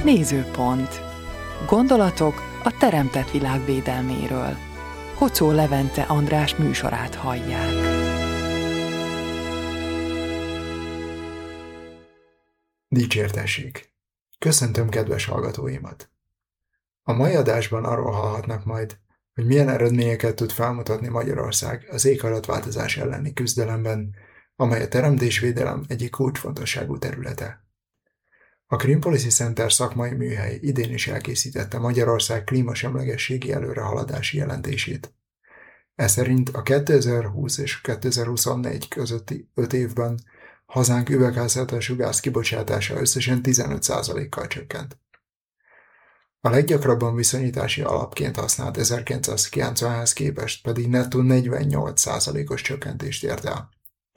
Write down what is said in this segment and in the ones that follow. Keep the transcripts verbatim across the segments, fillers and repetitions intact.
Nézőpont. Gondolatok a teremtett világ védelméről. Hocó Levente András műsorát hallják. Dicsértessék! Köszöntöm kedves hallgatóimat! A mai adásban arról hallhatnak majd, hogy milyen eredményeket tud felmutatni Magyarország az éghajlatváltozás elleni küzdelemben, amely a teremtésvédelem egyik kulcsfontosságú területe. A Green Policy Center szakmai műhely idén is elkészítette Magyarország klímasemlegességi előrehaladási jelentését. Ez szerint a kétezer-húsz és kétezer-huszonnégy közötti öt évben hazánk üvegházhatású gáz kibocsátása összesen tizenöt százalékkal csökkent. A leggyakrabban viszonyítási alapként használt ezerkilencszázkilencvenhez képest pedig nettó negyvennyolc százalékos csökkentést ért el.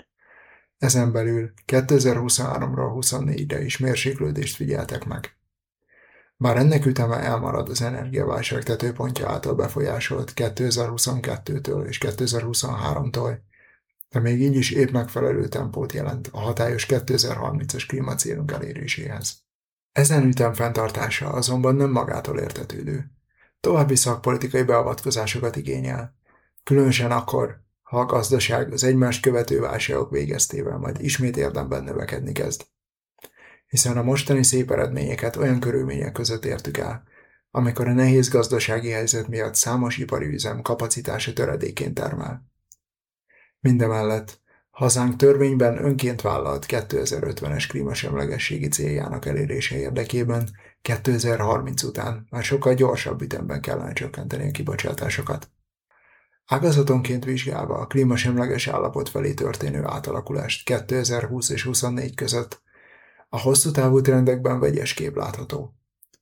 Ezen belül kétezer-huszonháromról huszonnégyre is mérséklődést figyeltek meg. Bár ennek üteme elmarad az energiaválság tetőpontja által befolyásolt kétezer-huszonkettőtől és kétezer-huszonháromtól, de még így is épp megfelelő tempót jelent a hatályos kétezer-harmincas klímacélunk eléréséhez. Ezen ütem fenntartása azonban nem magától értetődő. További szakpolitikai beavatkozásokat igényel, különösen akkor, ha a gazdaság az egymást követő válságok végeztével majd ismét érdemben növekedni kezd. Hiszen a mostani szép eredményeket olyan körülmények között értük el, amikor a nehéz gazdasági helyzet miatt számos ipari üzem kapacitása töredékén termel. Mindemellett hazánk törvényben önként vállalt kétezer-ötvenes klímasemlegességi céljának elérése érdekében kétezer-harminc után már sokkal gyorsabb ütemben kellene csökkenteni a kibocsátásokat. Ágazatonként vizsgálva a klímasemleges állapot felé történő átalakulást kétezer-húsz és huszonnégy között a hosszú távú trendekben vegyes kép látható.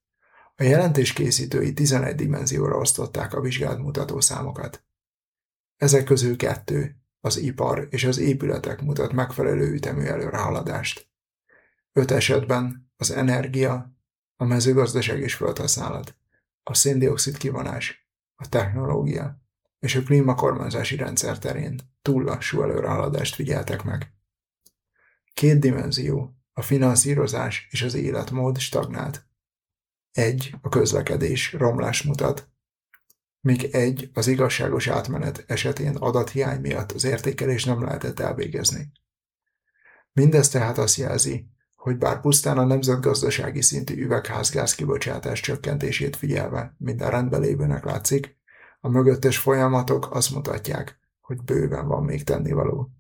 A jelentés készítői tizenegy dimenzióra osztották a vizsgált mutatószámokat. Ezek közül kettő, az ipar és az épületek mutat megfelelő ütemű előrehaladást. Öt esetben az energia, a mezőgazdaság és földhasználat, a szén-dioxid kivonás, a technológia és a klímakormányzási rendszer terén túl lassú előrehaladást figyeltek meg. Két dimenzió, a finanszírozás és az életmód stagnált. Egy, a közlekedés romlást mutat, míg egy, az igazságos átmenet esetén adathiány miatt az értékelés nem lehetett elvégezni. Mindez tehát azt jelzi, hogy bár pusztán a nemzetgazdasági szintű üvegházgáz kibocsátás csökkentését figyelve minden rendben lévőnek látszik, a mögöttes folyamatok azt mutatják, hogy bőven van még tennivaló.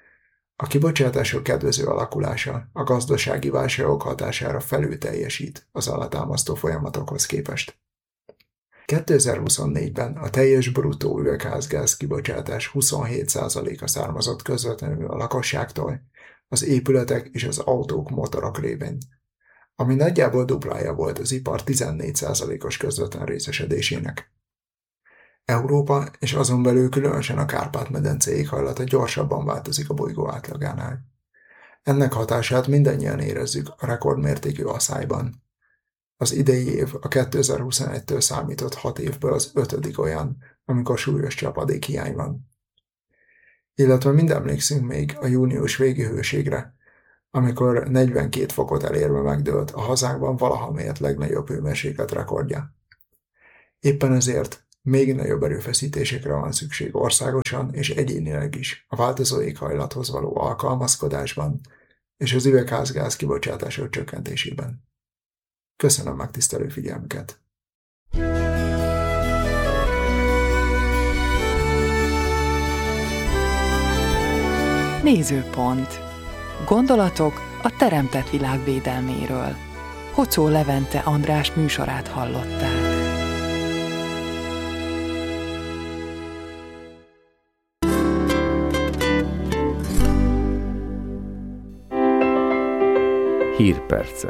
A kibocsátások kedvező alakulása a gazdasági válságok hatására felül teljesít az alátámasztó folyamatokhoz képest. kétezer-huszonnégyben a teljes bruttó üvegházgáz kibocsátás huszonhét százaléka származott közvetlenül a lakosságtól, az épületek és az autók motorok révén, ami nagyjából duplája volt az ipar tizennégy százalékos közvetlen részesedésének. Európa és azon belül különösen a Kárpát-medence éghajlata gyorsabban változik a bolygó átlagánál. Ennek hatását mindannyian érezzük a rekordmértékű aszályban. Az idei év a kétezer-huszonegytől számított hat évből az ötödik olyan, amikor súlyos csapadékhiány van. Illetve mind emlékszünk még a június végi hőségre, amikor negyvenkét fokot elérve megdőlt a hazánkban valaha mért legnagyobb hőmérséklet rekordja. Éppen ezért még nagyobb erőfeszítésekre van szükség országosan és egyénileg is a változó éghajlathoz való alkalmazkodásban és az üvegházgáz kibocsátások csökkentésében. Köszönöm megtisztelő figyelmüket! Nézőpont. Gondolatok a teremtett világ védelméről. Hocó Levente András műsorát hallották. Hírpercek.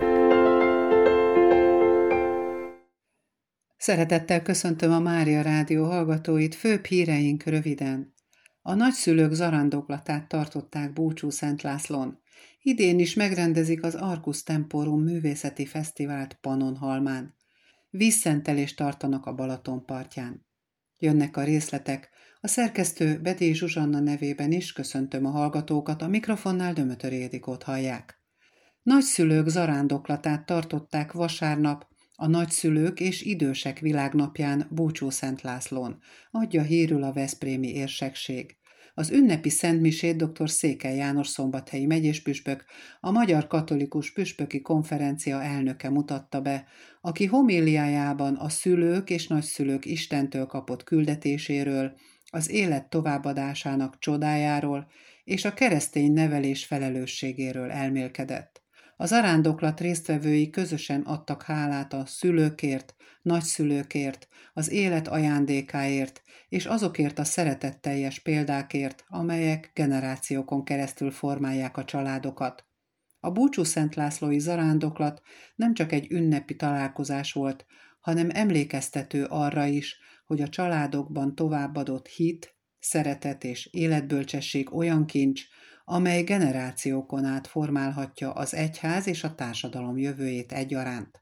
Szeretettel köszöntöm a Mária Rádió hallgatóit, főbb híreink röviden. A nagyszülők zarándoklatát tartották Búcsú-Szent-Lászlón. Idén is megrendezik az Arcus Temporum művészeti fesztivált Pannonhalmán. Vízszentelést tartanak a Balaton partján. Jönnek a részletek. A szerkesztő Bedi Zsuzsanna nevében is köszöntöm a hallgatókat, a mikrofonnál Dömötör Ildikót hallják. Nagyszülők zarándoklatát tartották vasárnap a nagyszülők és idősek világnapján Búcsúszent Lászlón, adja hírül a veszprémi érsekség. Az ünnepi szentmisét dr. Székely János szombathelyi megyéspüspök, a Magyar Katolikus Püspöki Konferencia elnöke mutatta be, aki homíliájában a szülők és nagyszülők Istentől kapott küldetéséről, az élet továbbadásának csodájáról és a keresztény nevelés felelősségéről elmélkedett. A zarándoklat résztvevői közösen adtak hálát a szülőkért, nagyszülőkért, az élet ajándékáért és azokért a szeretetteljes példákért, amelyek generációkon keresztül formálják a családokat. A Búcsúszentlászlói zarándoklat nem csak egy ünnepi találkozás volt, hanem emlékeztető arra is, hogy a családokban továbbadott hit, szeretet és életbölcsesség olyan kincs, amely generációkon át formálhatja az egyház és a társadalom jövőjét egyaránt.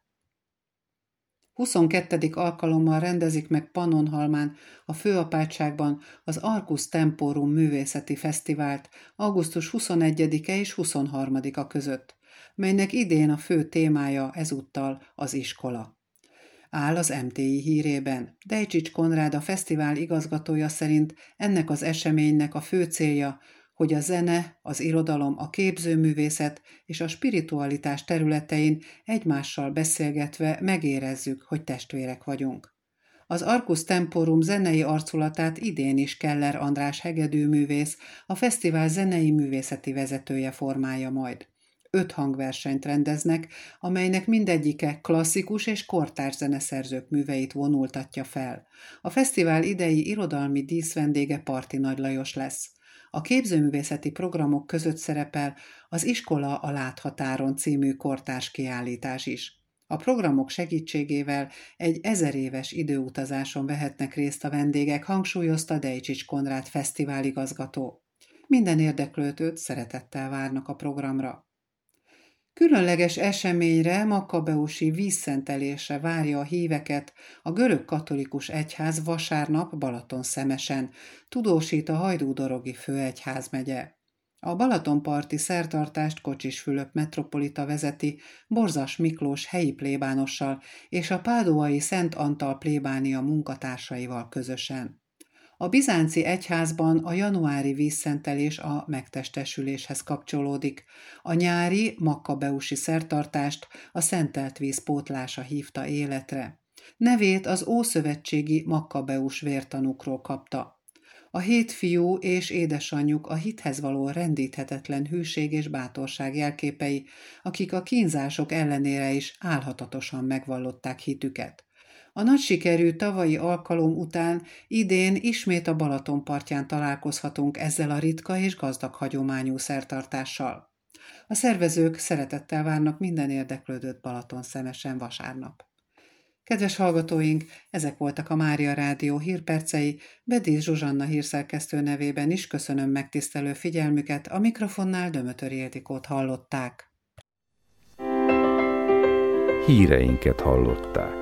huszonkettedik alkalommal rendezik meg Pannonhalmán, a Főapátságban az Arcus Temporum művészeti fesztivált augusztus huszonegyedike és huszonharmadika között, melynek idén a fő témája ezúttal az iskola. Áll az em té i hírében. Dejcsics Konrád, a fesztivál igazgatója szerint ennek az eseménynek a fő célja, hogy a zene, az irodalom, a képzőművészet és a spiritualitás területein egymással beszélgetve megérezzük, hogy testvérek vagyunk. Az Arcus Temporum zenei arculatát idén is Keller András hegedűművész, a fesztivál zenei művészeti vezetője formálja majd. Öt hangversenyt rendeznek, amelynek mindegyike klasszikus és kortárs zeneszerzők műveit vonultatja fel. A fesztivál idei irodalmi díszvendége Parti Nagy Lajos lesz. A képzőművészeti programok között szerepel az Iskola a Láthatáron című kortárs kiállítás is. A programok segítségével egy ezer éves időutazáson vehetnek részt a vendégek, hangsúlyozta Dejcsics Konrád fesztiváligazgató. Minden érdeklődőt szeretettel várnak a programra. Különleges eseményre, makkabeusi vízszentelésre várja a híveket a görög katolikus egyház vasárnap Balatonszemesen, tudósít a Hajdú-dorogi főegyházmegye. A balatonparti szertartást Kocsis Fülöp metropolita vezeti Borzas Miklós helyi plébánossal és a pádóai Szent Antal plébánia munkatársaival közösen. A bizánci egyházban a januári vízszentelés a megtestesüléshez kapcsolódik. A nyári makkabeusi szertartást a szentelt víz pótlása hívta életre. Nevét az ószövetségi makkabeus vértanúkról kapta. A hét fiú és édesanyjuk a hithez való rendíthetetlen hűség és bátorság jelképei, akik a kínzások ellenére is álhatatosan megvallották hitüket. A nagy sikerű tavalyi alkalom után idén ismét a Balaton partján találkozhatunk ezzel a ritka és gazdag hagyományú szertartással. A szervezők szeretettel várnak minden érdeklődőt Balatonszemesen vasárnap. Kedves hallgatóink, ezek voltak a Mária Rádió hírpercei, Bedész Zsuzsanna hírszerkesztő nevében is köszönöm megtisztelő figyelmüket, a mikrofonnál Dömötöri Ildikót hallották. Híreinket hallották.